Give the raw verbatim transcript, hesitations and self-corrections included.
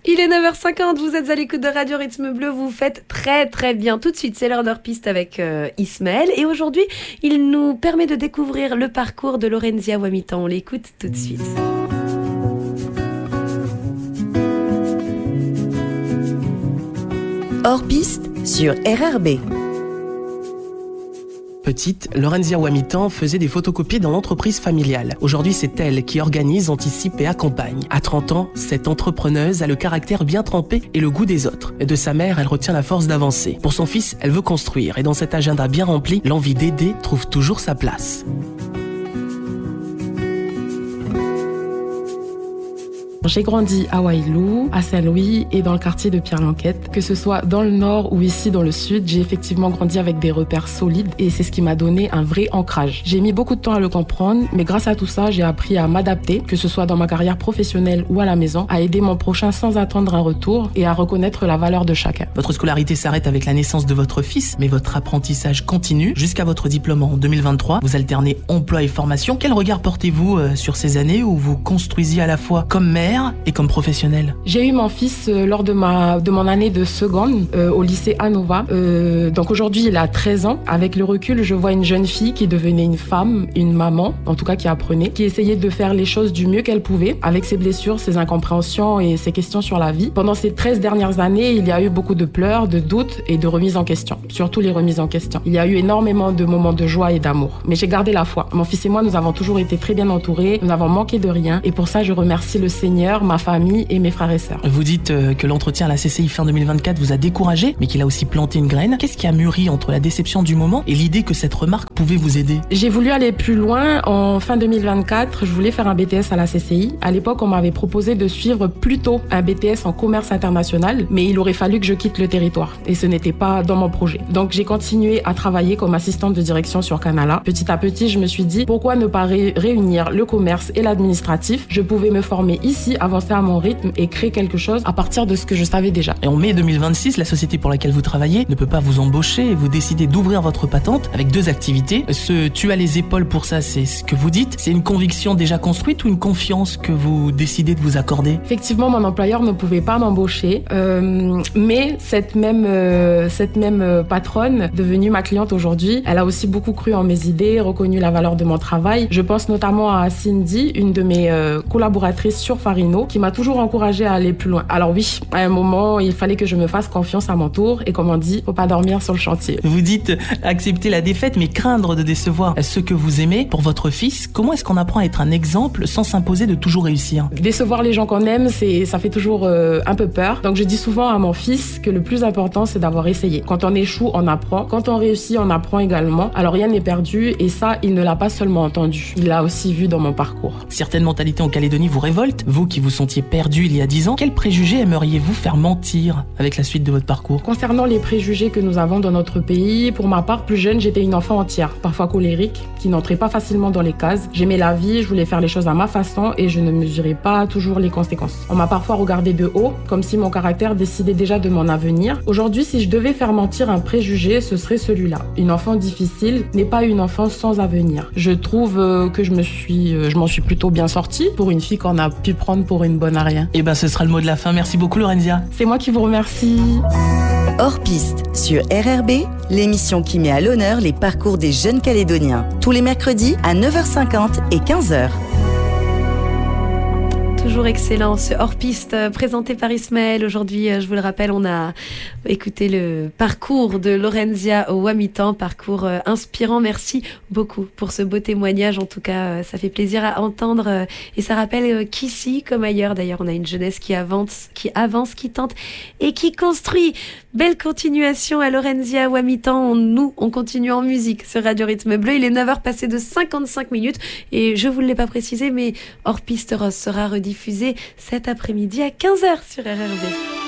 Il est neuf heures cinquante, vous êtes à l'écoute de Radio Rythme Bleu, vous faites très très bien. Tout de suite, c'est l'heure d'Hors-Piste avec euh, Ismaël. Et aujourd'hui, il nous permet de découvrir le parcours de Lorenzia Ouamitan. On l'écoute tout de suite. Hors-Piste sur R R B. Petite, Lorenzia Ouamitan faisait des photocopies dans l'entreprise familiale. Aujourd'hui, c'est elle qui organise, anticipe et accompagne. À trente ans, cette entrepreneuse a le caractère bien trempé et le goût des autres. De sa mère, elle retient la force d'avancer. Pour son fils, elle veut construire. Et dans cet agenda bien rempli, l'envie d'aider trouve toujours sa place. J'ai grandi à Wailou, à Saint-Louis et dans le quartier de Pierre-Lanquette. Que ce soit dans le nord ou ici dans le sud, j'ai effectivement grandi avec des repères solides et c'est ce qui m'a donné un vrai ancrage. J'ai mis beaucoup de temps à le comprendre, mais grâce à tout ça, j'ai appris à m'adapter, que ce soit dans ma carrière professionnelle ou à la maison, à aider mon prochain sans attendre un retour et à reconnaître la valeur de chacun. Votre scolarité s'arrête avec la naissance de votre fils, mais votre apprentissage continue jusqu'à votre diplôme en deux mille vingt-trois. Vous alternez emploi et formation. Quel regard portez-vous euh, sur ces années où vous construisiez à la fois comme mère et comme professionnelle? J'ai eu mon fils euh, lors de ma de mon année de seconde euh, au lycée Anova. Euh, donc aujourd'hui, il a treize ans. Avec le recul, je vois une jeune fille qui devenait une femme, une maman, en tout cas qui apprenait, qui essayait de faire les choses du mieux qu'elle pouvait, avec ses blessures, ses incompréhensions et ses questions sur la vie. Pendant ces treize dernières années, il y a eu beaucoup de pleurs, de doutes et de remises en question. Surtout les remises en question. Il y a eu énormément de moments de joie et d'amour. Mais j'ai gardé la foi. Mon fils et moi, nous avons toujours été très bien entourés. Nous n'avons manqué de rien. Et pour ça, je remercie le Seigneur, ma famille et mes frères et sœurs. Vous dites euh, que l'entretien à la C C I fin deux mille vingt-quatre vous a découragé, mais qu'il a aussi planté une graine. Qu'est-ce qui a mûri entre la déception du moment et l'idée que cette remarque pouvait vous aider? J'ai voulu aller plus loin. En fin deux mille vingt-quatre, je voulais faire un B T S à la C C I. À l'époque, on m'avait proposé de suivre plutôt un B T S en commerce international, mais il aurait fallu que je quitte le territoire. Et ce n'était pas dans mon projet. Donc j'ai continué à travailler comme assistante de direction sur Canala. Petit à petit, je me suis dit, pourquoi ne pas ré- réunir le commerce et l'administratif? Je pouvais me former ici, avancer à mon rythme et créer quelque chose à partir de ce que je savais déjà. Et en mai deux mille vingt-six, la société pour laquelle vous travaillez ne peut pas vous embaucher et vous décidez d'ouvrir votre patente avec deux activités. Ce tu as les épaules pour ça, c'est ce que vous dites. C'est une conviction déjà construite ou une confiance que vous décidez de vous accorder? Effectivement, mon employeur ne pouvait pas m'embaucher, euh, mais cette même, euh, cette même patronne, devenue ma cliente aujourd'hui, elle a aussi beaucoup cru en mes idées, reconnu la valeur de mon travail. Je pense notamment à Cindy, une de mes euh, collaboratrices sur Farino, qui m'a toujours encouragée à aller plus loin. Alors oui, à un moment, il fallait que je me fasse confiance à mon tour et comme on dit, faut pas dormir sur le chantier. Vous dites accepter la défaite mais craindre de décevoir ceux que vous aimez. Pour votre fils, comment est-ce qu'on apprend à être un exemple sans s'imposer de toujours réussir? Décevoir les gens qu'on aime, c'est, ça fait toujours euh, un peu peur. Donc je dis souvent à mon fils que le plus important, c'est d'avoir essayé. Quand on échoue, on apprend. Quand on réussit, on apprend également. Alors rien n'est perdu et ça, il ne l'a pas seulement entendu. Il l'a aussi vu dans mon parcours. Certaines mentalités en Calédonie vous révoltent. Vous qui vous sentiez perdu il y a dix ans, quels préjugés aimeriez-vous faire mentir avec la suite de votre parcours? Concernant les préjugés que nous avons dans notre pays, pour ma part, plus jeune, j'étais une enfant entière, parfois colérique, qui n'entrait pas facilement dans les cases. J'aimais la vie, je voulais faire les choses à ma façon et je ne mesurais pas toujours les conséquences. On m'a parfois regardé de haut, comme si mon caractère décidait déjà de mon avenir. Aujourd'hui, si je devais faire mentir un préjugé, ce serait celui-là. Une enfant difficile n'est pas une enfant sans avenir. Je trouve euh, que je me suis, euh, je m'en suis plutôt bien sortie pour une fille qu'on a pu prendre pour une bonne à rien. Et ben ce sera le mot de la fin. Merci beaucoup Lorenzia. C'est moi qui vous remercie. Hors-Piste sur R R B, l'émission qui met à l'honneur les parcours des jeunes Calédoniens. Tous les mercredis à neuf heures cinquante et quinze heures. Toujours excellent, ce hors-piste présenté par Ismaël. Aujourd'hui, je vous le rappelle, on a écouté le parcours de Lorenzia Ouamitan, parcours inspirant. Merci beaucoup pour ce beau témoignage. En tout cas, ça fait plaisir à entendre et ça rappelle qu'ici, comme ailleurs, d'ailleurs, on a une jeunesse qui avance, qui avance, qui tente et qui construit. Belle continuation à Lorenzia Ouamitan. On, nous, on continue en musique sur Radio Rythme Bleu. Il est neuf heures passé de cinquante-cinq minutes et je vous l'ai pas précisé, mais hors-piste Rose sera rediffusé cet après-midi à quinze heures sur R R B.